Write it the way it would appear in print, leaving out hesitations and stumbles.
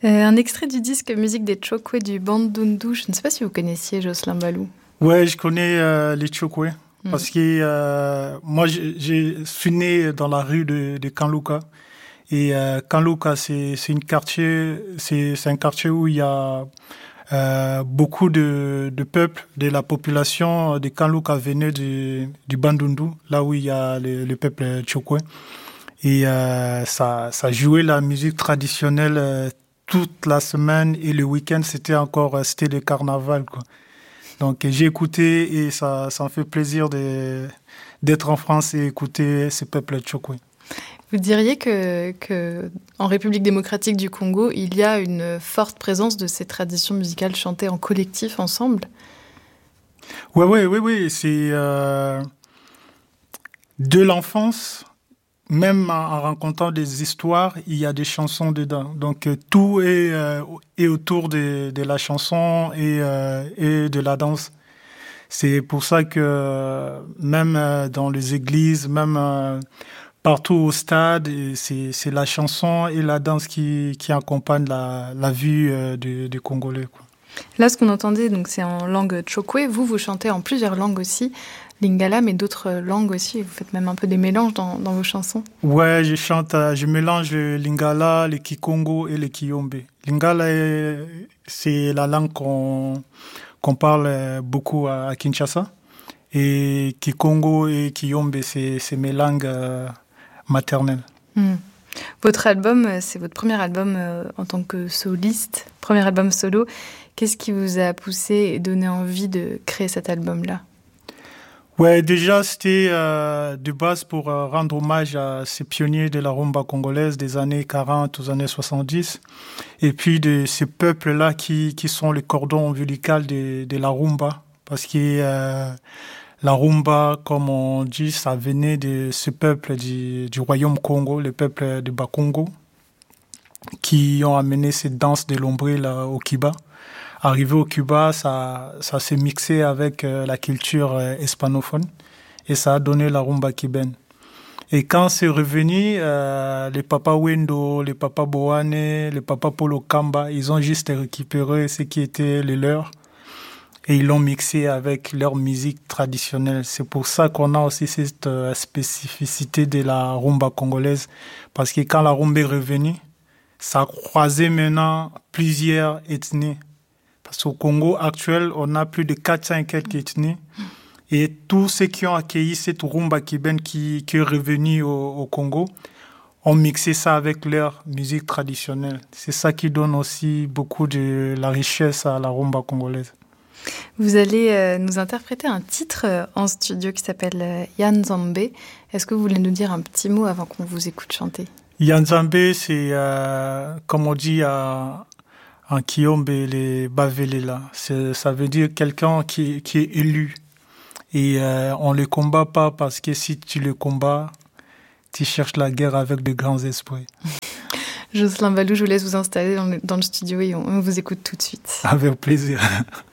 Un extrait du disque musique des Chokwe du Bandundu. Je ne sais pas si vous connaissiez Jocelyn Ballou. Ouais, je connais les Chokwe. Parce que moi, je suis né dans la rue de Kanluka. Et Kanluka, c'est un quartier où il y a beaucoup de peuple, de la population de Kanluka venait du Bandundu, là où il y a le peuple Chokwe. Et ça jouait la musique traditionnelle toute la semaine et le week-end, c'était le carnaval, quoi. Donc j'ai écouté et ça me fait plaisir d'être en France et écouter ce peuple Chokwe. Vous diriez que en République démocratique du Congo, il y a une forte présence de ces traditions musicales chantées en collectif, ensemble? Oui. C'est de l'enfance, même en racontant des histoires, il y a des chansons dedans. Donc tout est autour de la chanson et de la danse. C'est pour ça que même dans les églises, même partout au stade, c'est la chanson et la danse qui accompagnent la vie des Congolais, quoi. Là, ce qu'on entendait, donc, c'est en langue Chokwe. Vous chantez en plusieurs langues aussi, Lingala, mais d'autres langues aussi. Vous faites même un peu des mélanges dans vos chansons. Ouais, je mélange le Lingala, le Kikongo et le Kiyombe. Lingala, c'est la langue qu'on parle beaucoup à Kinshasa. Et Kikongo et Kiyombe, c'est mes langues maternelles. Votre album, c'est votre premier album en tant que soliste, premier album solo. Qu'est-ce qui vous a poussé et donné envie de créer cet album-là? Ouais, déjà, c'était de base pour rendre hommage à ces pionniers de la rumba congolaise des années 40 aux années 70. Et puis de ces peuples-là qui sont les cordons ombilical de la rumba. Parce que la rumba, comme on dit, ça venait de ce peuple du royaume Congo, le peuple de Bakongo, qui ont amené cette danse de l'ombril au Cuba. Arrivé au Cuba, ça s'est mixé avec la culture hispanophone et ça a donné la rumba cubaine. Et quand c'est revenu, les Papa Wendo, les Papa Boane, les Papa Polo Kamba, ils ont juste récupéré ce qui était le leur et ils l'ont mixé avec leur musique traditionnelle. C'est pour ça qu'on a aussi cette spécificité de la rumba congolaise, parce que quand la rumba est revenue, ça a croisé maintenant plusieurs ethnies. Parce qu'au Congo actuel, on a plus de 400 et quelques ethnies. Et tous ceux qui ont accueilli cette rumba cubaine qui est revenue au Congo ont mixé ça avec leur musique traditionnelle. C'est ça qui donne aussi beaucoup de la richesse à la rumba congolaise. Vous allez nous interpréter un titre en studio qui s'appelle Yanzambe. Est-ce que vous voulez nous dire un petit mot avant qu'on vous écoute chanter? Yanzambe, c'est, comme on dit en Kiyombe, les Bavelela. Ça veut dire quelqu'un qui est élu. Et on ne le combat pas parce que si tu le combats, tu cherches la guerre avec de grands esprits. Jocelyn Ballou, je vous laisse vous installer dans le studio et on vous écoute tout de suite. Avec plaisir.